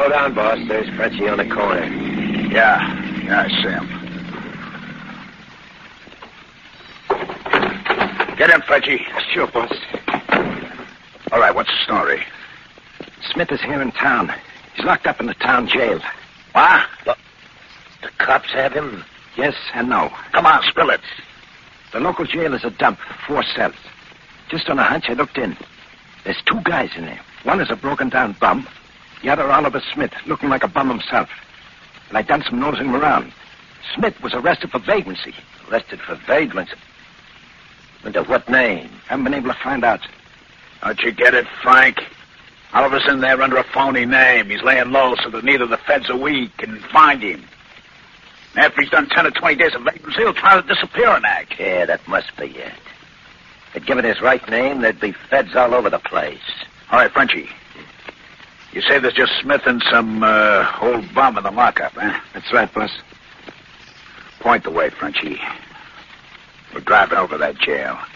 Slow down, boss. There's Frenchie on the corner. Yeah, I see him. Get in, Frenchie. Sure, boss. All right, what's the story? Smith is here in town. He's locked up in the town jail. What? The cops have him? Yes and no. Come on, spill it. The local jail is a dump, 4 cells. Just on a hunch, I looked in. There's 2 guys in there. One is a broken-down bum. The other, Oliver Smith, looking like a bum himself. And I done some nosing around. Smith was arrested for vagrancy. Arrested for vagrancy? Under what name? Haven't been able to find out. Don't you get it, Frank? Oliver's in there under a phony name. He's laying low so that neither the feds or we can find him. After he's done 10 or 20 days of vagrancy, he'll try to disappear and act. Yeah, that must be it. If they'd given his right name, there'd be feds all over the place. All right, Frenchie. You say there's just Smith and some old bum in the lockup, huh? That's right, boss. Point the way, Frenchie. We're driving over that jail.